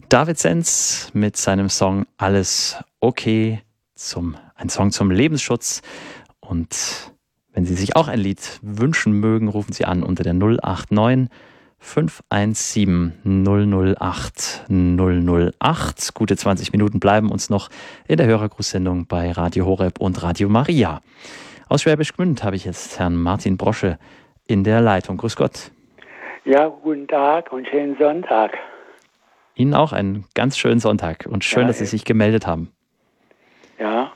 David Senz mit seinem Song Alles okay, ein Song zum Lebensschutz. Und wenn Sie sich auch ein Lied wünschen mögen, rufen Sie an unter der 089 517 008 008. Gute 20 Minuten bleiben uns noch in der Hörergrußsendung bei Radio Horeb und Radio Maria. Aus Schwäbisch Gmünd habe ich jetzt Herrn Martin Brosche in der Leitung. Grüß Gott. Ja, guten Tag und schönen Sonntag. Ihnen auch einen ganz schönen Sonntag und schön, dass Sie sich gemeldet haben. Ja.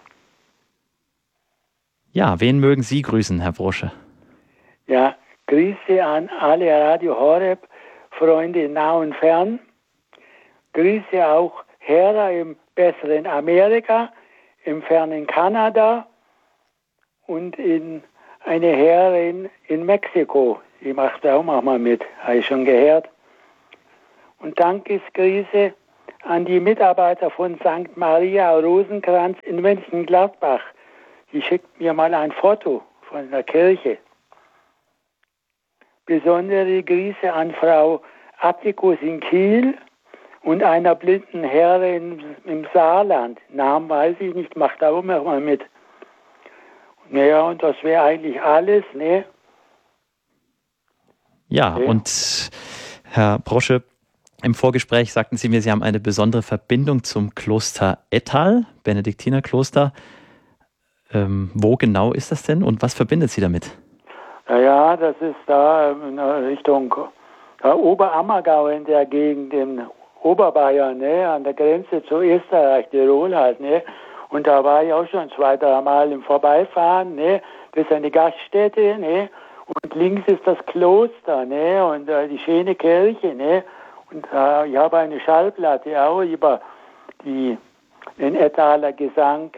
Ja, wen mögen Sie grüßen, Herr Brosche? Ja, Grüße an alle Radio Horeb, Freunde nah und fern. Grüße auch Hörer im besseren Amerika, im fernen Kanada und eine Hörerin in Mexiko. Die macht auch mal mit, habe ich schon gehört. Und Dankesgrüße an die Mitarbeiter von St. Maria Rosenkranz in Mönchengladbach. Die schickt mir mal ein Foto von der Kirche. Besondere Grüße an Frau Attikus in Kiel und einer blinden Herrin im Saarland. Namen weiß ich nicht, macht auch immer mal mit. Naja, und das wäre eigentlich alles, ne? Ja, okay. Und Herr Brosche, im Vorgespräch sagten Sie mir, Sie haben eine besondere Verbindung zum Kloster Ettal, Benediktinerkloster. Wo genau ist das denn und was verbindet Sie damit? Naja, das ist da in Richtung Oberammergau in der Gegend, in Oberbayern, ne, an der Grenze zu Österreich, Tirol halt, ne. Und da war ich auch schon 2-3 Mal im Vorbeifahren, ne. Das ist eine Gaststätte, ne. Und links ist das Kloster, ne, und die schöne Kirche, ne. Und ich habe eine Schallplatte auch über den Ettaler Gesang.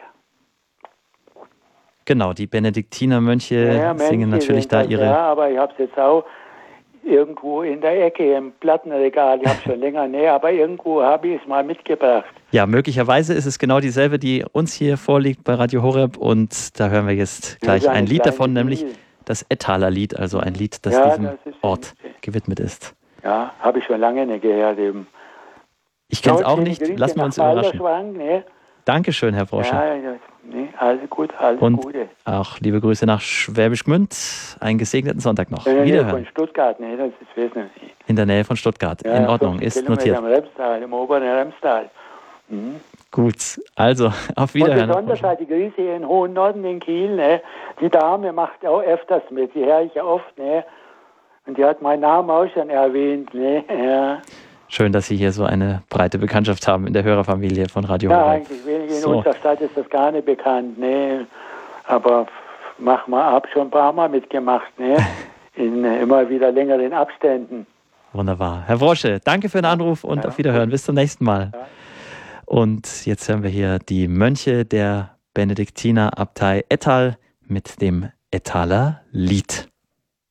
Genau, die Benediktinermönche singen natürlich da ihre... Ja, aber ich habe es jetzt auch irgendwo in der Ecke im Plattenregal. Ich habe es schon länger, aber irgendwo habe ich es mal mitgebracht. Ja, möglicherweise ist es genau dieselbe, die uns hier vorliegt bei Radio Horeb. Und da hören wir jetzt gleich ein Lied davon, nämlich das Ettaler Lied, also ein Lied, das diesem Ort gewidmet ist. Ja, habe ich schon lange nicht gehört eben. Ich kenne es auch nicht, lassen wir uns überraschen. Ne? Dankeschön, Herr Brosche. Ja, alles gut, alles Gute. Auch liebe Grüße nach Schwäbisch Gmünd. Einen gesegneten Sonntag noch. In der Nähe von Stuttgart, das ist wesentlich. In der Nähe von Stuttgart, ja, in Ordnung, ist notiert. Im Remstal, im oberen Remstal. Mhm. Gut, also auf Wiederhören. Und besonders halt die Grüße in Hohen Norden in Kiel, ne? Die Dame macht auch öfters mit, die höre ich ja oft, ne? Und die hat meinen Namen auch schon erwähnt, ne? Ja. Schön, dass Sie hier so eine breite Bekanntschaft haben in der Hörerfamilie von Radio Horeb. Ja, eigentlich wenig in unserer Stadt ist das gar nicht bekannt, ne? Aber mach mal ab, schon ein paar Mal mitgemacht, ne? In immer wieder längeren Abständen. Wunderbar. Herr Brosche, danke für den Anruf und auf Wiederhören. Bis zum nächsten Mal. Ja. Und jetzt hören wir hier die Mönche der Benediktinerabtei Ettal mit dem Ettaler Lied.